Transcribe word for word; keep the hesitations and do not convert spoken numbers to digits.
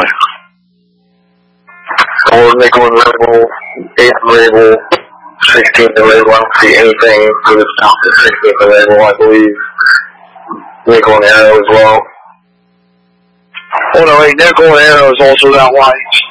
Right. Or nickel and label, eight label, sixteen label. I don't see anything for the top to sixteen label, I believe. Nickel and arrow as well. Oh no, wait, nickel and arrow is also that white.